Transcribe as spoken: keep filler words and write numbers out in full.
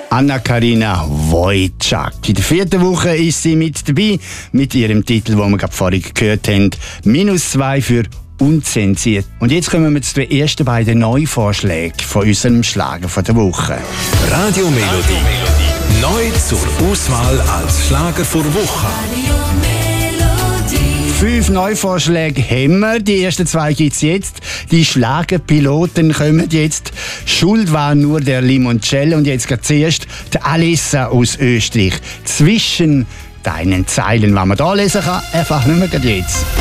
Anna-Karina Wojcik. In der vierten Woche ist sie mit dabei, mit ihrem Titel, den wir gerade vorhin gehört haben, Minus zwei für unzensiert. Und jetzt kommen wir zu den ersten beiden Neuvorschlägen von unserem Schlager von der Woche. Radio Melodie. Neu zur Auswahl als Schlager vor Woche. Fünf Neuvorschläge haben wir. Die ersten zwei gibt es jetzt. Die Schlagerpiloten kommen jetzt. Schuld war nur der Limoncello. Und jetzt geht zuerst die Alissa aus Österreich. Zwischen deinen Zeilen, was man da lesen kann, einfach nicht mehr jetzt.